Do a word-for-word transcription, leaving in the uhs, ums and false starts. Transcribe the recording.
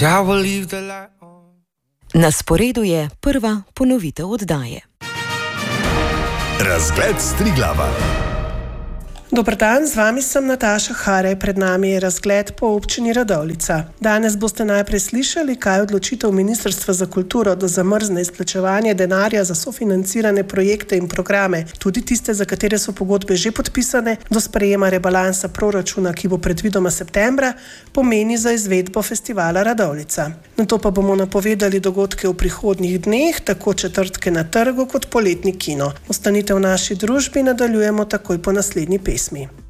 Na sporedu je prva ponovitev oddaje. Razgled Striglava. Dober dan, z vami sem Nataša Haraj, pred nami je razgled po občini Radovljica. Danes boste najprej slišali, kaj je odločitev Ministrstva za kulturo, da zamrzne izplačevanje denarja za sofinancirane projekte in programe, tudi tiste, za katere so pogodbe že podpisane, do sprejema rebalansa proračuna, ki bo predvidoma septembra, pomeni za izvedbo festivala Radovljica. Nato pa bomo napovedali dogodke v prihodnjih dneh, tako četrtke na trgu kot poletni kino. Ostanite v naši družbi, nadaljujemo takoj po naslednji pesmi.